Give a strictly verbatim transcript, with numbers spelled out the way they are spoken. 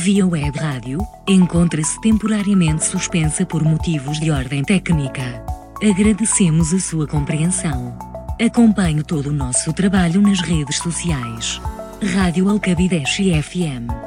Via Web Rádio, encontra-se temporariamente suspensa por motivos de ordem técnica. Agradecemos a sua compreensão. Acompanhe todo o nosso trabalho nas redes sociais. Rádio Alcabideche F M.